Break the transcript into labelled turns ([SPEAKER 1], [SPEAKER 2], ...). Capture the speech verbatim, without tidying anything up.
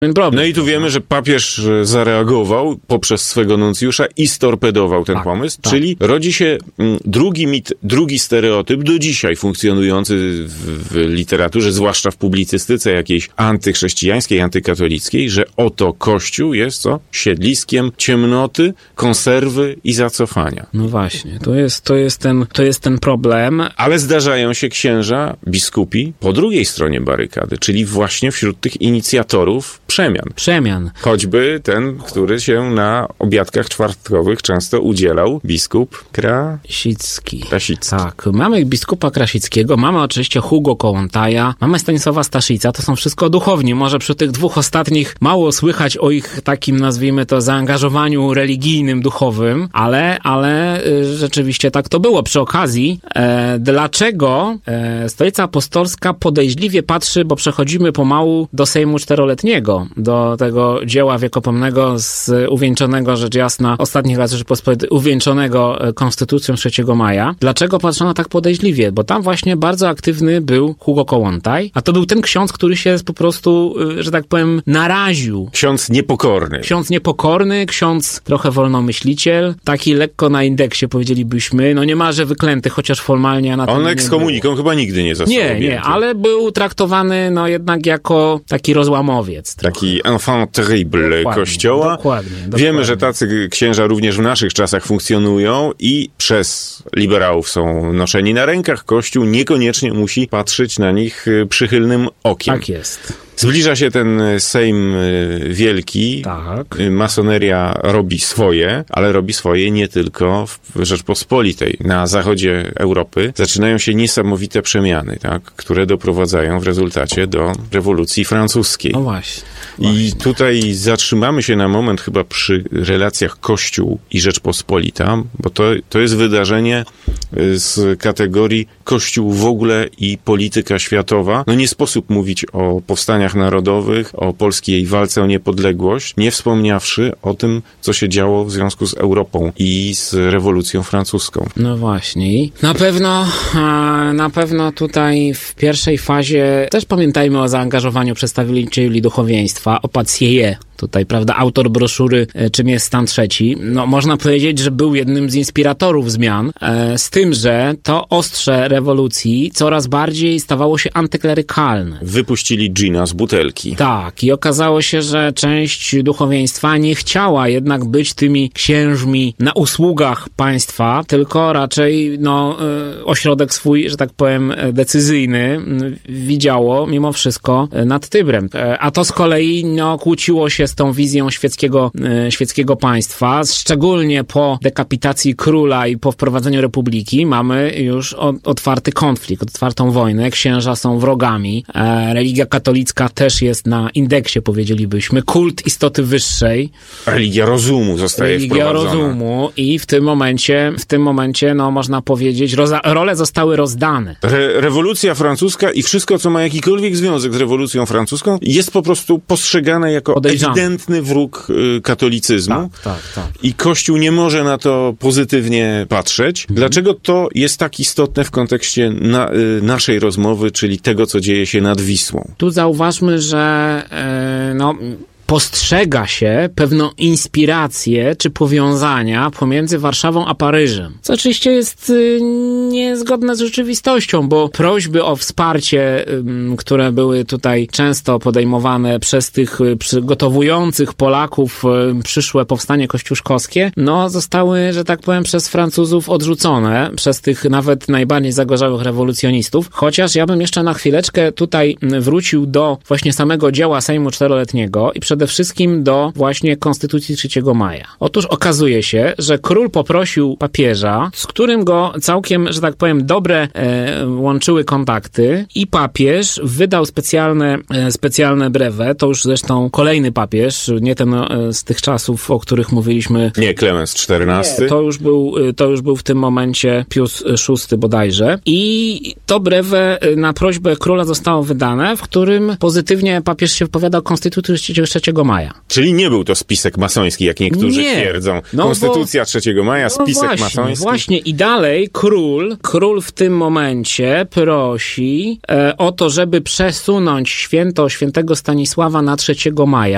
[SPEAKER 1] problem.
[SPEAKER 2] No i tu wiemy, że papież zareagował poprzez swego nuncjusza i storpedował ten tak, pomysł, tak. Czyli rodzi się drugi mit, drugi stereotyp, do dzisiaj funkcjonujący w, w literaturze, zwłaszcza w publicystyce jakiejś antychrześcijańskiej, antykatolickiej, że oto Kościół jest co? Siedliskiem ciemnoty, konserwy i zacofania.
[SPEAKER 1] No właśnie, to jest, to jest, ten, to jest ten problem.
[SPEAKER 2] Ale zdarzają się księża, biskupi po drugiej stronie barykady, czyli właśnie wśród tych inicjatorów przemian.
[SPEAKER 1] Przemian.
[SPEAKER 2] Choćby ten, który się na obiadkach czwartkowych często udzielał, biskup Krasicki. Krasicki.
[SPEAKER 1] Tak, mamy biskupa Krasickiego, mamy oczywiście Hugo Kołłątaja, mamy Stanisława Staszica, to są wszystko duchowni. Może przy tych dwóch ostatnich mało słychać o ich takim, nazwijmy to, zaangażowaniu religijnym, duchowym, ale, ale y, rzeczywiście tak to było. Przy okazji, e, dlaczego e, Stolica Apostolska podejrzliwie patrzy, bo przechodzimy pomału do Sejmu Czteroletniego, do tego dzieła wiekopomnego z uwieńczonego, rzecz jasna, ostatnich lat Rzeczypospolitej, uwieńczonego Konstytucją trzeciego maja. Dlaczego patrzono tak podejrzliwie? Bo tam właśnie bardzo aktywny był Hugo Kołłątaj, a to był ten ksiądz, który się po prostu, że tak powiem, naraził.
[SPEAKER 2] Ksiądz niepokorny.
[SPEAKER 1] Ksiądz niepokorny, ksiądz trochę wolnomyśliciel, taki lekko na indeksie, powiedzielibyśmy, no niemalże wyklęty, chociaż formalnie na tym
[SPEAKER 2] On ekskomuniką chyba nigdy nie został
[SPEAKER 1] Nie,
[SPEAKER 2] objęty.
[SPEAKER 1] nie, ale był traktowany, no jednak jako taki rozłamowiec.
[SPEAKER 2] Taki enfant terrible
[SPEAKER 1] dokładnie,
[SPEAKER 2] Kościoła.
[SPEAKER 1] Dokładnie, dokładnie.
[SPEAKER 2] Wiemy, że tacy księża również w naszych czasach funkcjonują i przez liberałów są noszeni na rękach. Kościół niekoniecznie musi patrzeć na nich przychylnym okiem.
[SPEAKER 1] Tak jest.
[SPEAKER 2] Zbliża się ten Sejm Wielki.
[SPEAKER 1] Tak.
[SPEAKER 2] Masoneria robi swoje, ale robi swoje nie tylko w Rzeczpospolitej. Na zachodzie Europy zaczynają się niesamowite przemiany, tak, które doprowadzają w rezultacie do rewolucji francuskiej.
[SPEAKER 1] No właśnie. właśnie.
[SPEAKER 2] I tutaj zatrzymamy się na moment chyba przy relacjach Kościół i Rzeczpospolita, bo to, to jest wydarzenie z kategorii Kościół w ogóle i polityka światowa. No nie sposób mówić o powstaniach narodowych, o polskiej walce o niepodległość, nie wspomniawszy o tym, co się działo w związku z Europą i z rewolucją francuską.
[SPEAKER 1] No właśnie. Na pewno, na pewno tutaj w pierwszej fazie też pamiętajmy o zaangażowaniu przedstawicieli duchowieństwa, o Patsieje. Tutaj, prawda, autor broszury Czym jest stan trzeci. No, można powiedzieć, że był jednym z inspiratorów zmian, e, z tym, że to ostrze rewolucji coraz bardziej stawało się antyklerykalne.
[SPEAKER 2] Wypuścili dżina z butelki.
[SPEAKER 1] Tak, i okazało się, że część duchowieństwa nie chciała jednak być tymi księżmi na usługach państwa, tylko raczej, no, e, ośrodek swój, że tak powiem, decyzyjny widziało mimo wszystko nad Tybrem. E, a to z kolei, no, kłóciło się z tą wizją świeckiego, e, świeckiego państwa, szczególnie po dekapitacji króla i po wprowadzeniu republiki mamy już o, otwarty konflikt, otwartą wojnę, księża są wrogami, e, religia katolicka też jest na indeksie, powiedzielibyśmy, kult istoty wyższej.
[SPEAKER 2] Religia rozumu zostaje
[SPEAKER 1] religia
[SPEAKER 2] wprowadzona.
[SPEAKER 1] Religia rozumu i w tym momencie, w tym momencie, no można powiedzieć, roza, role zostały rozdane.
[SPEAKER 2] Re, rewolucja francuska i wszystko, co ma jakikolwiek związek z rewolucją francuską, jest po prostu postrzegane jako
[SPEAKER 1] Podejrzane.
[SPEAKER 2] ewidentny wróg y, katolicyzmu.
[SPEAKER 1] Tak, tak, tak.
[SPEAKER 2] I Kościół nie może na to pozytywnie patrzeć. Mhm. Dlaczego to jest tak istotne w kontekście na, y, naszej rozmowy, czyli tego, co dzieje się nad Wisłą?
[SPEAKER 1] Tu zauważmy, że yy, no... postrzega się pewną inspirację czy powiązania pomiędzy Warszawą a Paryżem. Co oczywiście jest y, niezgodne z rzeczywistością, bo prośby o wsparcie, y, które były tutaj często podejmowane przez tych y, przygotowujących Polaków y, przyszłe powstanie kościuszkowskie, no zostały, że tak powiem, przez Francuzów odrzucone, przez tych nawet najbardziej zagorzałych rewolucjonistów. Chociaż ja bym jeszcze na chwileczkę tutaj wrócił do właśnie samego dzieła Sejmu Czteroletniego i przede wszystkim do właśnie Konstytucji trzeciego maja. Otóż okazuje się, że król poprosił papieża, z którym go całkiem, że tak powiem, dobre e, łączyły kontakty i papież wydał specjalne, e, specjalne brevet, to już zresztą kolejny papież, nie ten e, z tych czasów, o których mówiliśmy.
[SPEAKER 2] Nie, Klemens czternasty.
[SPEAKER 1] Nie, to już był, to już był w tym momencie Pius szósty bodajże. I to brevet na prośbę króla zostało wydane, w którym pozytywnie papież się wypowiada o Konstytucji trzeciego maja.
[SPEAKER 2] Czyli nie był to spisek masoński, jak niektórzy
[SPEAKER 1] nie.
[SPEAKER 2] twierdzą.
[SPEAKER 1] No
[SPEAKER 2] Konstytucja trzeciego maja, spisek
[SPEAKER 1] no właśnie,
[SPEAKER 2] masoński.
[SPEAKER 1] Właśnie i dalej król, król w tym momencie prosi e, o to, żeby przesunąć święto świętego Stanisława na trzeciego maja.